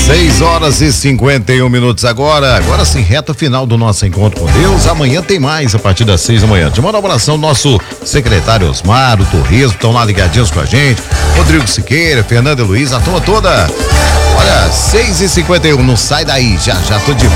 6h51 agora. Agora sim, reta final do nosso encontro com Deus. Amanhã tem mais a partir das 6 da manhã. De uma oração, nosso secretário Osmar, o Torresmo, estão lá ligadinhos com a gente. Rodrigo Siqueira, Fernanda e Luiz, a turma toda. Olha, 6h51, não sai daí, já tô de